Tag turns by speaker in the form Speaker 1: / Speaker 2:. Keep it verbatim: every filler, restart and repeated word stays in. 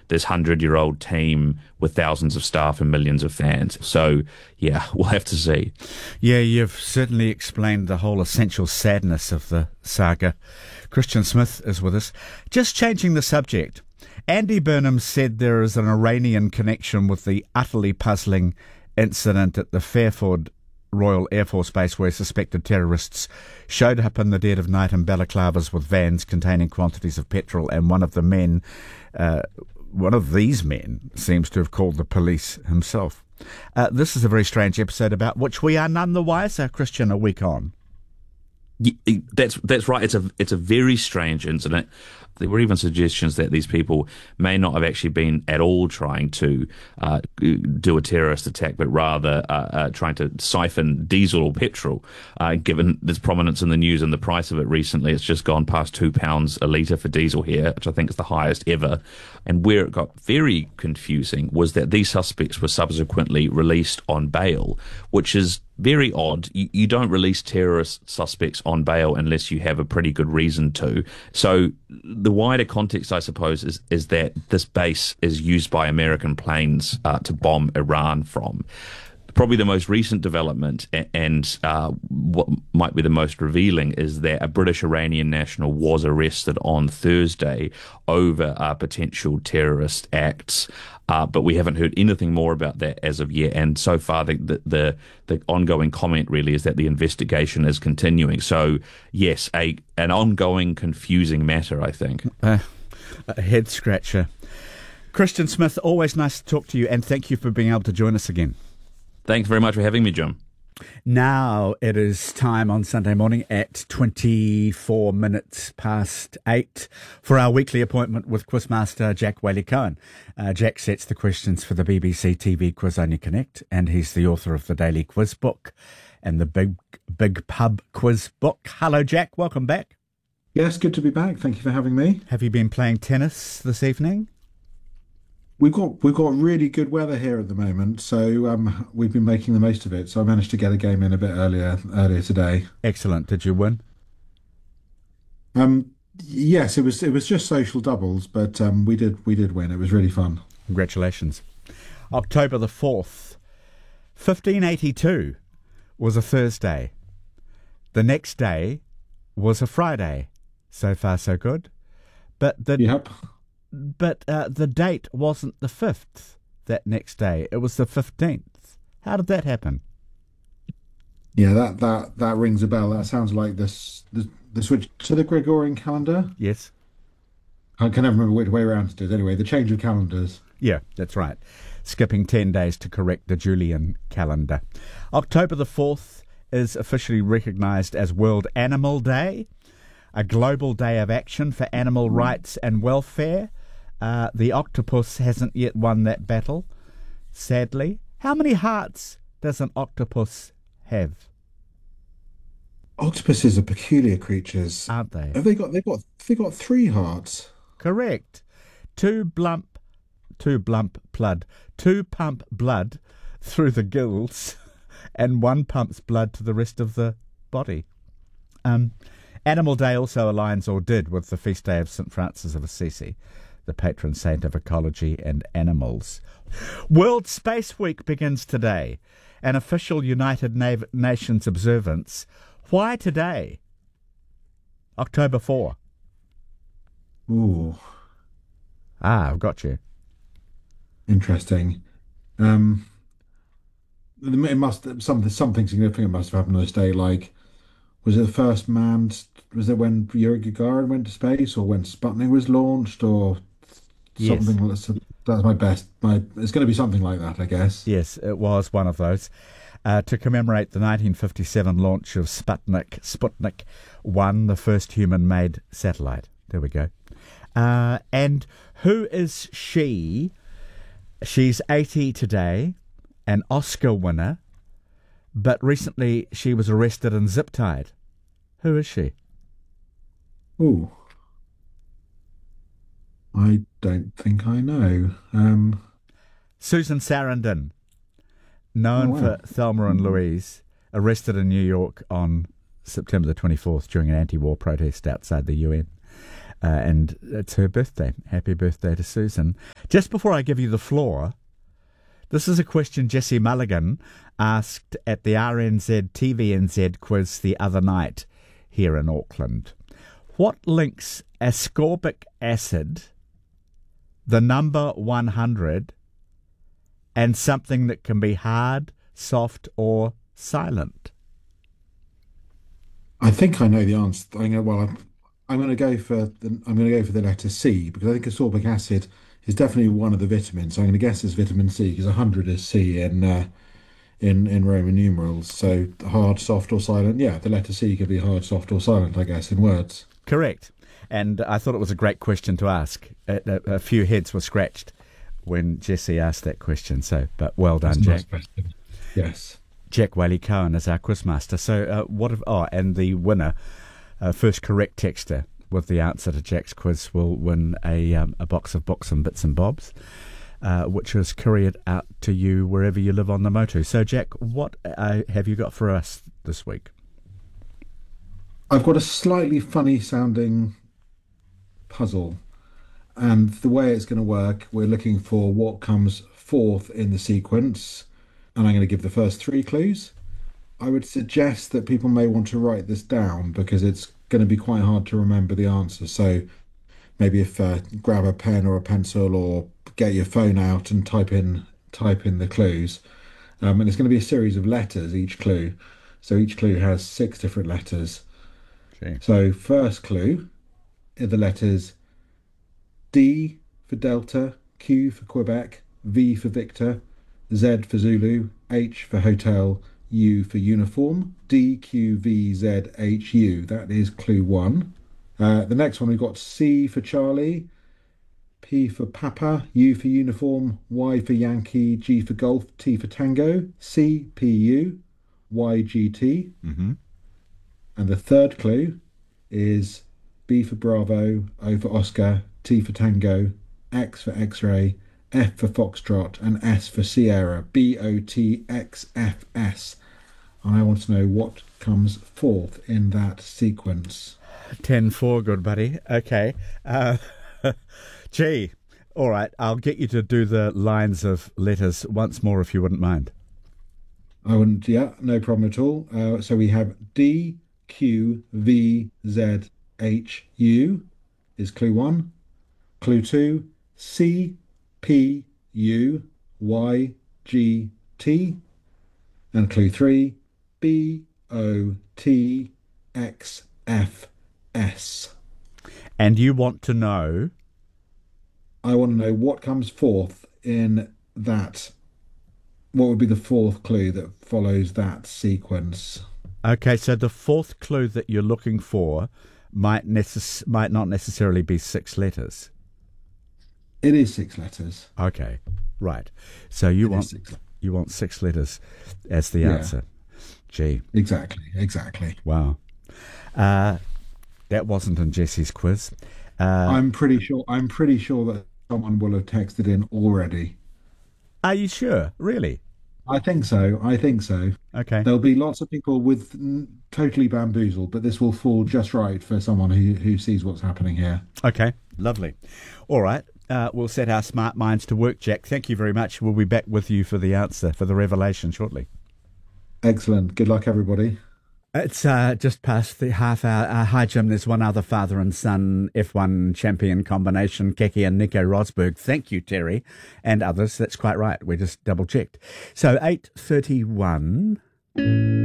Speaker 1: this hundred-year-old team with thousands of staff and millions of fans. So, yeah, we'll have to see.
Speaker 2: Yeah, you've certainly explained the whole essential sadness of the saga. Christian Smith is with us. Just changing the subject, Andy Burnham said there is an Iranian connection with the utterly puzzling incident at the Fairford Royal Air Force Base where suspected terrorists showed up in the dead of night in balaclavas with vans containing quantities of petrol, and one of the men, uh, one of these men, seems to have called the police himself. Uh, this is a very strange episode about which we are none the wiser, Christian, a week on.
Speaker 1: That's that's right. It's a it's a very strange incident. There were even suggestions that these people may not have actually been at all trying to uh, do a terrorist attack, but rather uh, uh, trying to siphon diesel or petrol. Uh, given its prominence in the news and the price of it recently, it's just gone past two pounds a litre for diesel here, which I think is the highest ever. And where it got very confusing was that these suspects were subsequently released on bail, which is very odd. You, you don't release terrorist suspects on bail unless you have a pretty good reason to. So the wider context, I suppose, is, is that this base is used by American planes uh, to bomb Iran from. Probably the most recent development, and uh, what might be the most revealing, is that a British Iranian national was arrested on Thursday over uh, potential terrorist acts. Uh, but we haven't heard anything more about that as of yet. And so far, the, the, the, the ongoing comment really is that the investigation is continuing. So, yes, a an ongoing confusing matter, I think.
Speaker 2: Uh, a head scratcher. Christian Smith, always nice to talk to you, and thank you for being able to join us again.
Speaker 1: Thanks very much for having me, Jim.
Speaker 2: Now it is time on Sunday morning at twenty-four minutes past eight for our weekly appointment with Quizmaster Jack Whaley-Cohen. Uh, Jack sets the questions for the B B C T V Quiz Only Connect, and he's the author of the Daily Quiz Book and the Big Big Pub Quiz Book. Hello, Jack. Welcome back.
Speaker 3: Yes, good to be back. Thank you for having me.
Speaker 2: Have you been playing tennis this evening?
Speaker 3: We've got we've got really good weather here at the moment, so um, we've been making the most of it. So I managed to get a game in a bit earlier earlier today.
Speaker 2: Excellent. Did you win?
Speaker 3: Um, yes, it was it was just social doubles, but um, we did we did win. It was really fun.
Speaker 2: Congratulations. October the fourth, fifteen eighty-two, was a Thursday. The next day was a Friday. So far, so good. But the
Speaker 3: Yep.
Speaker 2: But uh, the date wasn't the fifth that next day. It was the fifteenth. How did that happen?
Speaker 3: Yeah, that, that, that rings a bell. That sounds like this the, the switch to the Gregorian calendar.
Speaker 2: Yes.
Speaker 3: I can never remember which way around it is. Anyway, the change of calendars.
Speaker 2: Yeah, that's right. Skipping ten days to correct the Julian calendar. October the fourth is officially recognised as World Animal Day, a global day of action for animal rights and welfare. Uh, the octopus hasn't yet won that battle, sadly. How many hearts does an octopus have?
Speaker 3: Octopuses are peculiar creatures,
Speaker 2: aren't they?
Speaker 3: Have they got they got they got three hearts?
Speaker 2: Correct. Two blump, two blump blood, two pump blood through the gills, and one pumps blood to the rest of the body. Um, Animal Day also aligns, or did, with the feast day of Saint Francis of Assisi, the patron saint of ecology and animals. World Space Week begins today, an official United Na- Nations observance. Why today? October fourth.
Speaker 3: Ooh.
Speaker 2: Ah, I've got you.
Speaker 3: Interesting. Um, it must something something significant must have happened on this day. Like, was it the first manned? Was it when Yuri Gagarin went to space, or when Sputnik was launched, or something? Yes. That's my best. My it's going to be something like that, I guess.
Speaker 2: Yes, it was one of those. Uh, to commemorate the nineteen fifty-seven launch of Sputnik, Sputnik one, the first human-made satellite. There we go. Uh, and who is she? She's eighty today, an Oscar winner, but recently she was arrested and zip-tied. Who is she?
Speaker 3: Ooh. I don't think I know. Um,
Speaker 2: Susan Sarandon, known oh, wow. for Thelma and Louise, arrested in New York on September the twenty-fourth during an anti-war protest outside the U N. Uh, and it's her birthday. Happy birthday to Susan. Just before I give you the floor, this is a question Jesse Mulligan asked at the R N Z T V N Z quiz the other night here in Auckland. What links ascorbic acid, the number one hundred, and something that can be hard, soft, or silent?
Speaker 3: I think I know the answer. I'm gonna, well, I'm, I'm going to go for the I'm going to go for the letter C, because I think ascorbic acid is definitely one of the vitamins. So I'm going to guess it's vitamin C, because one hundred is C in uh, in in Roman numerals. So hard, soft, or silent. Yeah, the letter C could be hard, soft, or silent, I guess, in words.
Speaker 2: Correct. And I thought it was a great question to ask. A, a, a few heads were scratched when Jesse asked that question. So, but well done,
Speaker 3: That's a nice
Speaker 2: Jack.
Speaker 3: question. Yes.
Speaker 2: Jack Whaley Cohen is our quizmaster. So, uh, what? If, oh, and the winner, uh, first correct texter with the answer to Jack's quiz, will win a um, a box of books and bits and bobs, uh, which is couriered out to you wherever you live on the motu. So, Jack, what uh, have you got for us this week?
Speaker 3: I've got a slightly funny sounding puzzle, and the way it's going to work, we're looking for what comes fourth in the sequence, and I'm going to give the first three clues. I would suggest that people may want to write this down, because it's going to be quite hard to remember the answer. So maybe if uh, grab a pen or a pencil, or get your phone out and type in type in the clues. Um, and it's going to be a series of letters, each clue. So each clue has six different letters.
Speaker 2: Okay.
Speaker 3: So first clue are the letters D for Delta, Q for Quebec, V for Victor, Z for Zulu, H for Hotel, U for Uniform. D, Q, V, Z, H, U. That is clue one. Uh, the next one, we've got C for Charlie, P for Papa, U for Uniform, Y for Yankee, G for Golf, T for Tango, C, P, U, Y, G, T.
Speaker 2: Mm-hmm.
Speaker 3: And the third clue is B for Bravo, O for Oscar, T for Tango, X for X-ray, F for Foxtrot, and S for Sierra. B O T X F S. I want to know what comes fourth in that sequence.
Speaker 2: ten four, good buddy. Okay. Uh, gee. All right. I'll get you to do the lines of letters once more, if you wouldn't mind.
Speaker 3: I wouldn't, yeah, no problem at all. Uh, so we have D, Q, V, Z, H, U is clue one. Clue two, C, P, U, Y, G, T. And clue three, B, O, T, X, F, S.
Speaker 2: And you want to know?
Speaker 3: I want to know what comes fourth in that. What would be the fourth clue that follows that sequence?
Speaker 2: Okay, so the fourth clue that you're looking for might necess- might not necessarily be six letters.
Speaker 3: It is six letters.
Speaker 2: Okay, right. So you
Speaker 3: It
Speaker 2: want
Speaker 3: is six.
Speaker 2: you want six letters as the
Speaker 3: Yeah.
Speaker 2: answer. Gee,
Speaker 3: Exactly, exactly.
Speaker 2: wow. Uh, that wasn't in Jesse's quiz. Uh,
Speaker 3: I'm pretty sure. I'm pretty sure that someone will have texted in already.
Speaker 2: are you sure? Really?
Speaker 3: I think so. I think so.
Speaker 2: Okay.
Speaker 3: There'll be lots of people with mm, totally bamboozled, but this will fall just right for someone who who sees what's happening here.
Speaker 2: Okay, lovely. All right, uh, we'll set our smart minds to work, Jack. Thank you very much. We'll be back with you for the answer, for the revelation shortly.
Speaker 3: Excellent. Good luck, everybody.
Speaker 2: It's uh, just past the half hour. Uh, hi, Jim. There's one other father and son F one champion combination, Keke and Nico Rosberg. Thank you, Terry, and others. That's quite right. We just double checked. So eight thirty-one.